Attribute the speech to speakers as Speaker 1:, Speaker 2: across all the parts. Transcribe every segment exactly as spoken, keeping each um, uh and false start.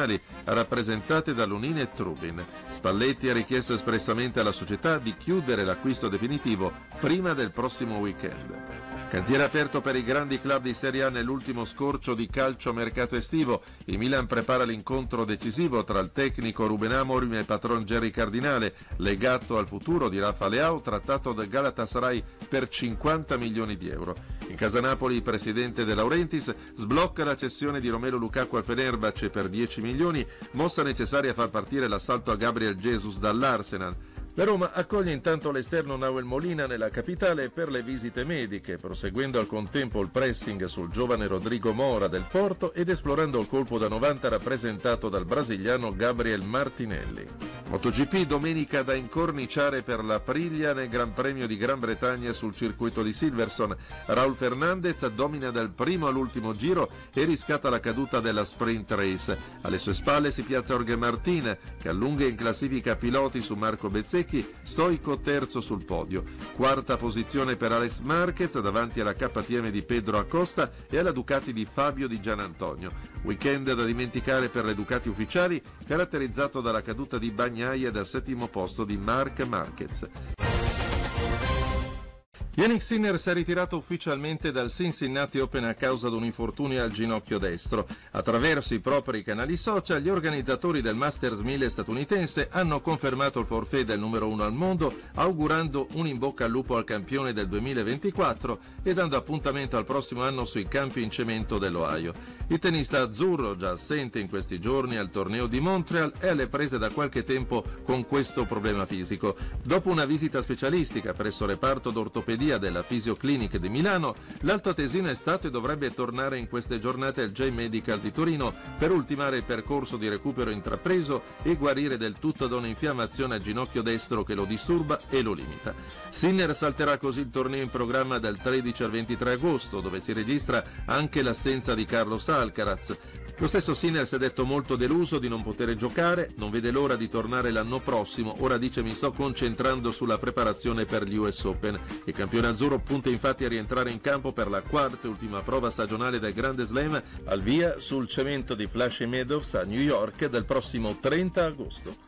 Speaker 1: nazionali rappresentate da Lunin e Trubin. Spalletti ha richiesto espressamente alla società di chiudere l'acquisto definitivo prima del prossimo weekend. Cantiere aperto per i grandi club di Serie A nell'ultimo scorcio di calcio mercato estivo. Il Milan prepara l'incontro decisivo tra il tecnico Ruben Amorim e il patron Jerry Cardinale, legato al futuro di Rafa Leao, trattato da Galatasaray per cinquanta milioni di euro. In casa Napoli il presidente De Laurentiis sblocca la cessione di Romelu Lukaku al Fenerbahce per dieci milioni, mossa necessaria a far partire l'assalto a Gabriel Jesus dall'Arsenal. La Roma accoglie intanto l'esterno Nahuel Molina nella capitale per le visite mediche, proseguendo al contempo il pressing sul giovane Rodrigo Mora del Porto ed esplorando il colpo da novanta rappresentato dal brasiliano Gabriel Martinelli. MotoGP domenica da incorniciare per la Aprilia nel Gran Premio di Gran Bretagna sul circuito di Silverstone. Raul Fernandez domina dal primo all'ultimo giro e riscatta la caduta della sprint race. Alle sue spalle si piazza Jorge Martin, che allunga in classifica piloti su Marco Bezzecchi, stoico terzo sul podio. Quarta posizione per Alex Marquez davanti alla K T M di Pedro Acosta e alla Ducati di Fabio Di Gianantonio. Weekend da dimenticare per le Ducati ufficiali, caratterizzato dalla caduta di Bagnaia dal settimo posto di Marc Marquez. Yannick Sinner si è ritirato ufficialmente dal Cincinnati Open a causa di un infortunio al ginocchio destro. Attraverso i propri canali social, gli organizzatori del Masters mille statunitense hanno confermato il forfait del numero uno al mondo, augurando un in bocca al lupo al campione del duemilaventiquattro e dando appuntamento al prossimo anno sui campi in cemento dell'Ohio. Il tennista azzurro, già assente in questi giorni al torneo di Montreal, è alle prese da qualche tempo con questo problema fisico. Dopo una visita specialistica presso il reparto d'ortopedia della Fisioclinic di Milano, l'altoatesino è stato e dovrebbe tornare in queste giornate al J-Medical di Torino per ultimare il percorso di recupero intrapreso e guarire del tutto da un'infiammazione al ginocchio destro che lo disturba e lo limita. Sinner salterà così il torneo in programma dal tredici al ventitré agosto, dove si registra anche l'assenza di Carlos Alcaraz. Lo stesso Sinner si è detto molto deluso di non poter giocare, non vede l'ora di tornare l'anno prossimo, ora dice mi sto concentrando sulla preparazione per gli U S Open. Il campione azzurro punta infatti a rientrare in campo per la quarta e ultima prova stagionale del Grande Slam, al via sul cemento di Flushing Meadows a New York del prossimo trenta agosto.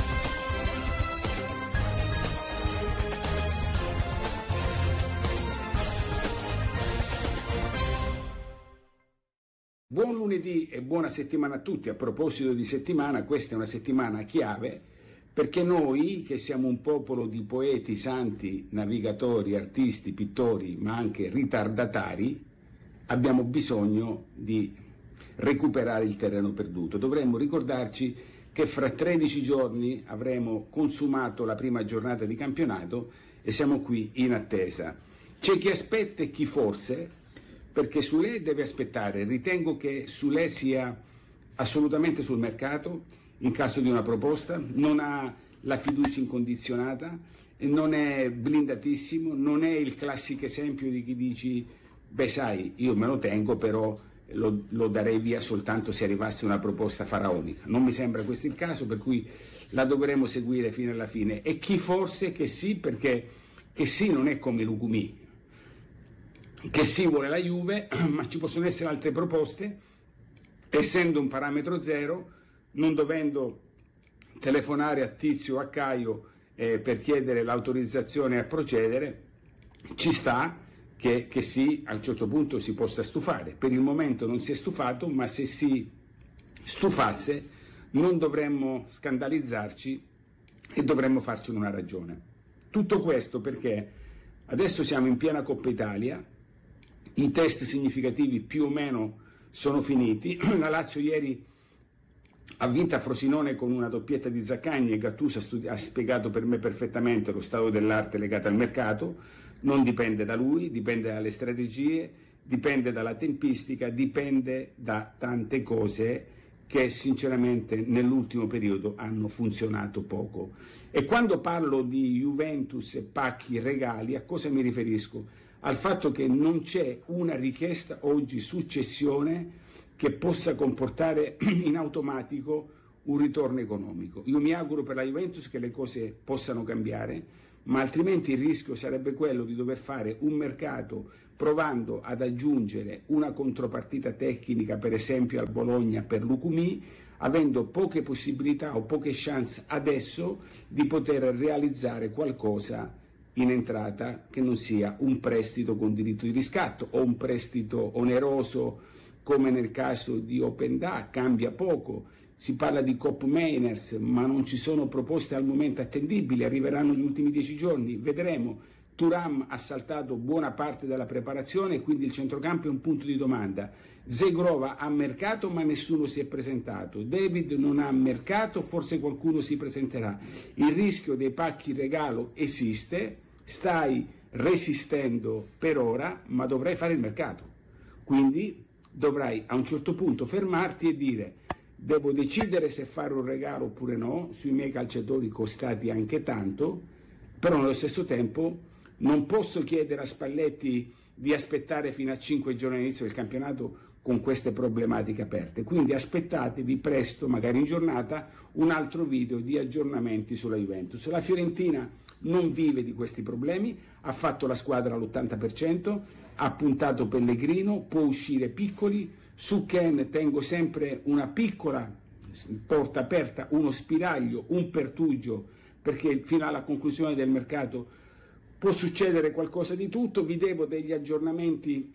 Speaker 2: Buon lunedì e buona settimana a tutti. A proposito di settimana, questa è una settimana chiave perché noi, che siamo un popolo di poeti, santi, navigatori, artisti, pittori, ma anche ritardatari, abbiamo bisogno di recuperare il terreno perduto. Dovremmo ricordarci che fra tredici giorni avremo consumato la prima giornata di campionato e siamo qui in attesa. C'è chi aspetta e chi forse, perché Sule deve aspettare. Ritengo che Sule sia assolutamente sul mercato in caso di una proposta, non ha la fiducia incondizionata, non è blindatissimo, non è il classico esempio di chi dici beh sai io me lo tengo però lo, lo darei via soltanto se arrivasse una proposta faraonica. Non mi sembra questo il caso, per cui la dovremo seguire fino alla fine. E chi forse che sì, perché che sì non è come Lukumi, che sì vuole la Juve, ma ci possono essere altre proposte, essendo un parametro zero, non dovendo telefonare a Tizio o a Caio eh, per chiedere l'autorizzazione a procedere, ci sta che, che sì, a un certo punto si possa stufare. Per il momento non si è stufato, ma se si stufasse non dovremmo scandalizzarci e dovremmo farcene una ragione. Tutto questo perché adesso siamo in piena Coppa Italia, i test significativi più o meno sono finiti, la Lazio ieri ha vinto a Frosinone con una doppietta di Zaccagni e Gattuso ha, studi- ha spiegato per me perfettamente lo stato dell'arte legato al mercato. Non dipende da lui, dipende dalle strategie, dipende dalla tempistica, dipende da tante cose che sinceramente nell'ultimo periodo hanno funzionato poco. E quando parlo di Juventus e pacchi regali, a cosa mi riferisco? Al fatto che non c'è una richiesta oggi successione che possa comportare in automatico un ritorno economico. Io mi auguro per la Juventus che le cose possano cambiare, ma altrimenti il rischio sarebbe quello di dover fare un mercato provando ad aggiungere una contropartita tecnica, per esempio al Bologna per Lukumi, avendo poche possibilità o poche chance adesso di poter realizzare qualcosa in entrata che non sia un prestito con diritto di riscatto o un prestito oneroso come nel caso di OpenDA, cambia poco. Si parla di Cop Mainers, ma non ci sono proposte al momento attendibili, arriveranno gli ultimi dieci giorni, vedremo. Thuram ha saltato buona parte della preparazione, quindi il centrocampo è un punto di domanda. Zegrova ha mercato, ma nessuno si è presentato. David non ha mercato, forse qualcuno si presenterà. Il rischio dei pacchi regalo esiste, stai resistendo per ora, ma dovrai fare il mercato. Quindi dovrai a un certo punto fermarti e dire: devo decidere se fare un regalo oppure no, sui miei calciatori costati anche tanto, però nello stesso tempo non posso chiedere a Spalletti di aspettare fino a cinque giorni all'inizio del campionato con queste problematiche aperte. Quindi aspettatevi presto, magari in giornata, un altro video di aggiornamenti sulla Juventus. La Fiorentina non vive di questi problemi, ha fatto la squadra all'ottanta per cento, ha puntato Pellegrino, può uscire Piccoli. Su Ken tengo sempre una piccola porta aperta, uno spiraglio, un pertugio, perché fino alla conclusione del mercato può succedere qualcosa di tutto. Vi devo degli aggiornamenti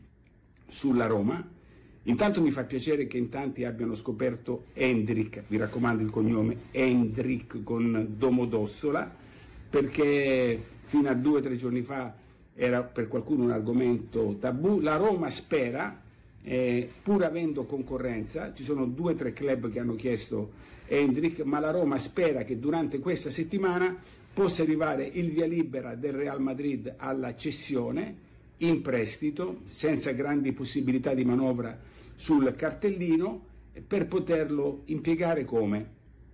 Speaker 2: sulla Roma. Intanto mi fa piacere che in tanti abbiano scoperto Hendrik, vi raccomando il cognome Hendrik con Domodossola, perché fino a due o tre giorni fa era per qualcuno un argomento tabù. La Roma spera, eh, pur avendo concorrenza, ci sono due o tre club che hanno chiesto Hendrik, ma la Roma spera che durante questa settimana possa arrivare il via libera del Real Madrid alla cessione in prestito, senza grandi possibilità di manovra sul cartellino, per poterlo impiegare come?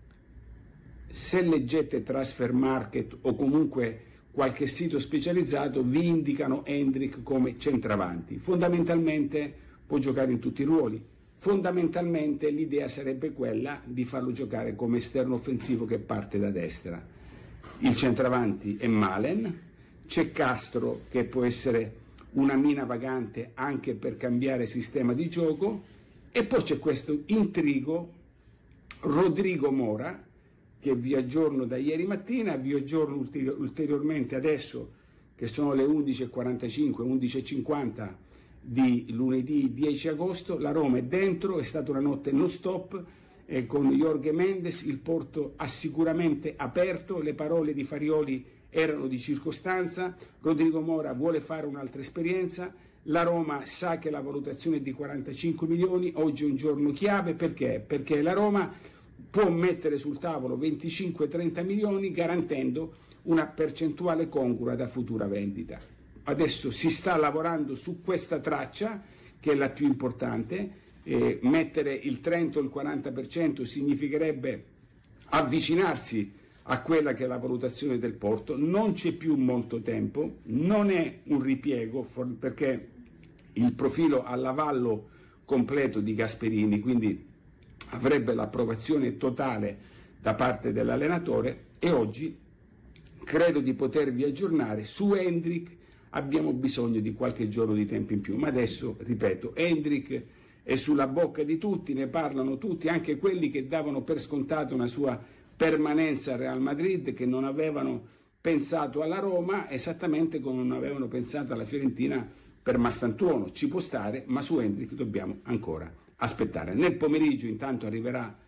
Speaker 2: Se leggete Transfer Market o comunque qualche sito specializzato, vi indicano Hendrik come centravanti. Fondamentalmente può giocare in tutti i ruoli. Fondamentalmente l'idea sarebbe quella di farlo giocare come esterno offensivo che parte da destra. Il centravanti è Malen, c'è Castro che può essere una mina vagante anche per cambiare sistema di gioco, e poi c'è questo intrigo Rodrigo Mora, che vi aggiorno da ieri mattina, vi aggiorno ulteriormente adesso che sono le undici e quarantacinque, undici e cinquanta di lunedì dieci agosto. La Roma è dentro, è stata una notte non stop, e con Jorge Mendes il porto ha sicuramente aperto. Le parole di Farioli erano di circostanza. Rodrigo Mora vuole fare un'altra esperienza. La Roma sa che la valutazione è di quarantacinque milioni, oggi è un giorno chiave. Perché? Perché la Roma può mettere sul tavolo venticinque trenta milioni garantendo una percentuale congrua da futura vendita. Adesso si sta lavorando su questa traccia, che è la più importante. Eh, mettere il trenta o il quaranta per cento significherebbe avvicinarsi a quella che è la valutazione del porto. Non c'è più molto tempo, non è un ripiego, for- perché il profilo all'avallo completo di Gasperini, quindi avrebbe l'approvazione totale da parte dell'allenatore, e oggi credo di potervi aggiornare su Hendrik. Abbiamo bisogno di qualche giorno di tempo in più, ma adesso, ripeto, Hendrik è sulla bocca di tutti, ne parlano tutti, anche quelli che davano per scontato una sua permanenza al Real Madrid, che non avevano pensato alla Roma, esattamente come non avevano pensato alla Fiorentina per Mastantuono. Ci può stare, ma su Hendrik dobbiamo ancora aspettare. Nel pomeriggio intanto arriverà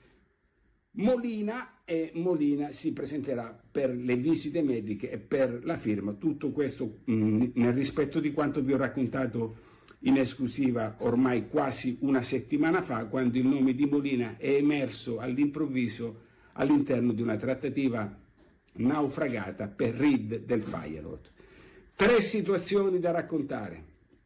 Speaker 2: Molina, e Molina si presenterà per le visite mediche e per la firma. Tutto questo mh, nel rispetto di quanto vi ho raccontato in esclusiva ormai quasi una settimana fa, quando il nome di Molina è emerso all'improvviso all'interno di una trattativa naufragata per Reed del Feyenoord. Tre situazioni da raccontare,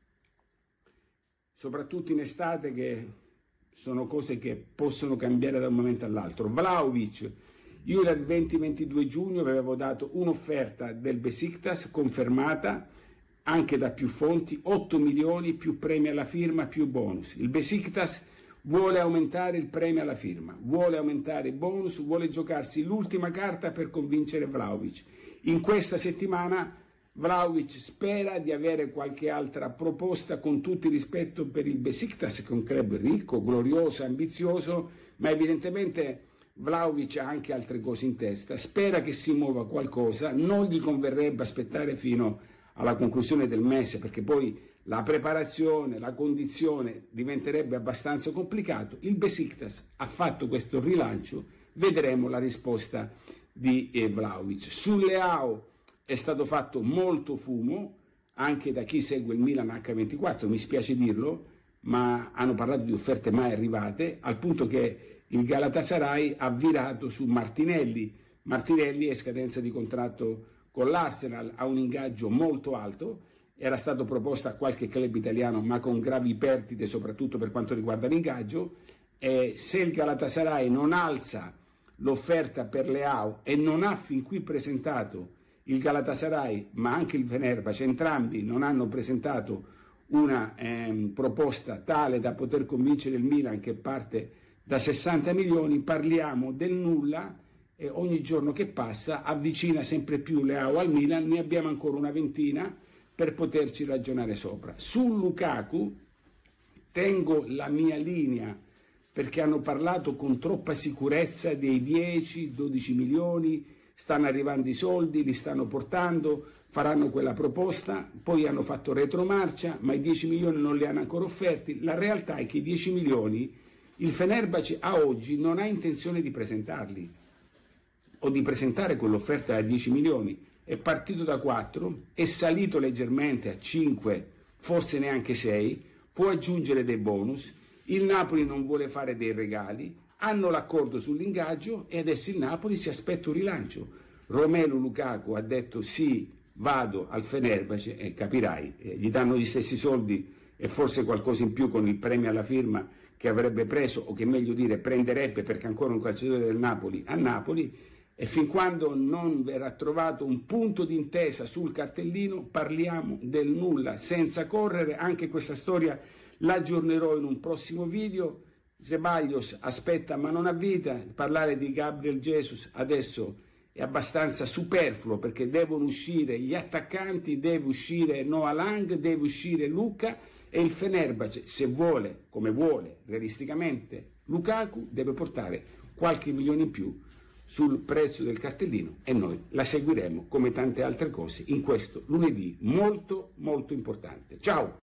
Speaker 2: soprattutto in estate, che sono cose che possono cambiare da un momento all'altro. Vlahovic, io il venti ventidue giugno vi avevo dato un'offerta del Besiktas confermata anche da più fonti, otto milioni più premi alla firma più bonus. Il Besiktas vuole aumentare il premio alla firma, vuole aumentare i bonus, vuole giocarsi l'ultima carta per convincere Vlahovic. In questa settimana Vlahovic spera di avere qualche altra proposta, con tutto il rispetto per il Besiktas, che è un club ricco, glorioso, ambizioso, ma evidentemente Vlahovic ha anche altre cose in testa, spera che si muova qualcosa, non gli converrebbe aspettare fino alla conclusione del mese, perché poi la preparazione, la condizione diventerebbe abbastanza complicato. Il Besiktas ha fatto questo rilancio, vedremo la risposta di eh, Vlahovic. Sul Leao è stato fatto molto fumo, anche da chi segue il Milan acca ventiquattro, mi spiace dirlo, ma hanno parlato di offerte mai arrivate, al punto che il Galatasaray ha virato su Martinelli. Martinelli è scadenza di contratto con l'Arsenal, ha un ingaggio molto alto, era stato proposto a qualche club italiano ma con gravi perdite soprattutto per quanto riguarda l'ingaggio, e se il Galatasaray non alza l'offerta per Leao e non ha fin qui presentato il Galatasaray ma anche il Fenerbahce, entrambi non hanno presentato una ehm, proposta tale da poter convincere il Milan, che parte da sessanta milioni, parliamo del nulla, e ogni giorno che passa avvicina sempre più Leao al Milan, ne abbiamo ancora una ventina per poterci ragionare sopra. Su Lukaku tengo la mia linea, perché hanno parlato con troppa sicurezza dei dieci dodici milioni, stanno arrivando i soldi, li stanno portando, faranno quella proposta, poi hanno fatto retromarcia, ma i dieci milioni non li hanno ancora offerti. La realtà è che i dieci milioni il Fenerbahce a oggi non ha intenzione di presentarli, o di presentare quell'offerta a dieci milioni, è partito da quattro, è salito leggermente a cinque, forse neanche sei, può aggiungere dei bonus, il Napoli non vuole fare dei regali, hanno l'accordo sull'ingaggio e adesso il Napoli si aspetta un rilancio. Romelu Lukaku ha detto sì, vado al Fenerbahce, e capirai, eh, gli danno gli stessi soldi e forse qualcosa in più con il premio alla firma che avrebbe preso, o che meglio dire prenderebbe, perché ancora un calciatore del Napoli a Napoli, e fin quando non verrà trovato un punto d'intesa sul cartellino parliamo del nulla, senza correre. Anche questa storia l'aggiornerò in un prossimo video. Ceballos aspetta ma non ha vita, parlare di Gabriel Jesus adesso è abbastanza superfluo, perché devono uscire gli attaccanti, deve uscire Noah Lang, deve uscire Luca, e il Fenerbahce, se vuole, come vuole realisticamente Lukaku, deve portare qualche milione in più sul prezzo del cartellino, e noi la seguiremo come tante altre cose in questo lunedì molto molto importante. Ciao!